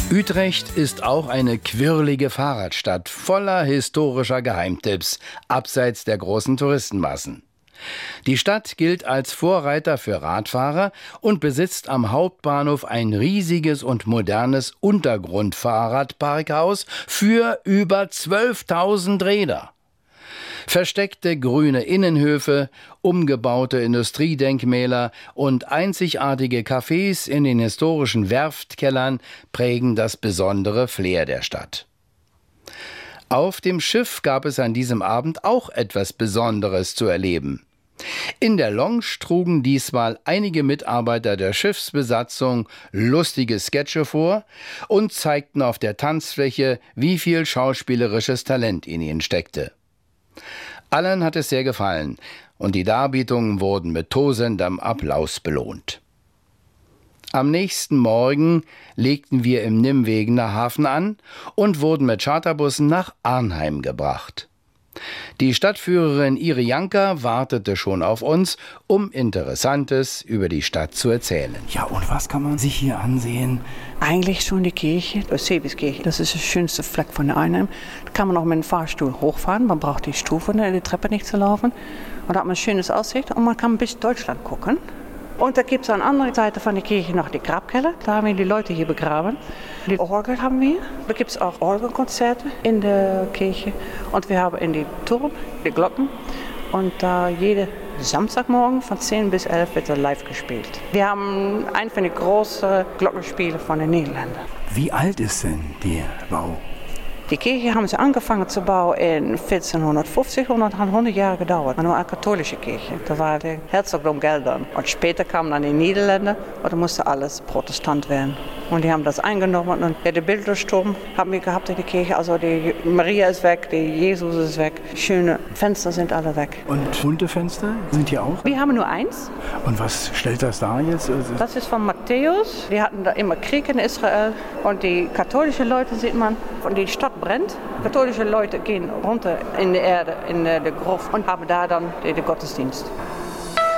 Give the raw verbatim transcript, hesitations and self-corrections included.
Utrecht ist auch eine quirlige Fahrradstadt voller historischer Geheimtipps, abseits der großen Touristenmassen. Die Stadt gilt als Vorreiter für Radfahrer und besitzt am Hauptbahnhof ein riesiges und modernes Untergrundfahrradparkhaus für über zwölftausend Räder. Versteckte grüne Innenhöfe, umgebaute Industriedenkmäler und einzigartige Cafés in den historischen Werftkellern prägen das besondere Flair der Stadt. Auf dem Schiff gab es an diesem Abend auch etwas Besonderes zu erleben. In der Lounge trugen diesmal einige Mitarbeiter der Schiffsbesatzung lustige Sketche vor und zeigten auf der Tanzfläche, wie viel schauspielerisches Talent in ihnen steckte. Allen hat es sehr gefallen und die Darbietungen wurden mit tosendem Applaus belohnt. Am nächsten Morgen legten wir im Nimwegener Hafen an und wurden mit Charterbussen nach Arnheim gebracht. Die Stadtführerin Iri Janka wartete schon auf uns, um Interessantes über die Stadt zu erzählen. Ja, und was kann man sich hier ansehen? Eigentlich schon die Kirche, die Eusebiuskirche. Das ist der schönste Fleck von Arnheim. Da kann man auch mit dem Fahrstuhl hochfahren. Man braucht die Stufe, die Treppe nicht zu laufen. Und da hat man ein schönes Aussicht und man kann bis Deutschland gucken. Und da gibt es an der anderen Seite von der Kirche noch die Grabkeller. Da haben wir die Leute hier begraben. Die Orgel haben wir. Da gibt es auch Orgelkonzerte in der Kirche. Und wir haben in die Turm die Glocken. Und da jede Samstagmorgen von zehn bis elf wird er live gespielt. Wir haben einen von den großen Glockenspielen von den Niederlanden. Wie alt ist denn der Bau? Die Kirche haben sie angefangen zu bauen in vierzehnhundertfünfzig und das hat hundert Jahre gedauert. Nur eine katholische Kirche. Da war der Herzogtum Geldern. Und später kamen dann die Niederländer und dann musste alles Protestant werden. Und die haben das eingenommen. Und ja, den Bildersturm haben wir gehabt in der Kirche. Also die Maria ist weg, die Jesus ist weg. Schöne Fenster sind alle weg. Und bunte Fenster sind hier auch? Wir haben nur eins. Und was stellt das dar jetzt? Das ist von Matthäus. Wir hatten da immer Krieg in Israel. Und die katholischen Leute sieht man, von die Stadt brennt. Katholische Leute gehen runter in die Erde, in die Gruft und haben da dann den Gottesdienst.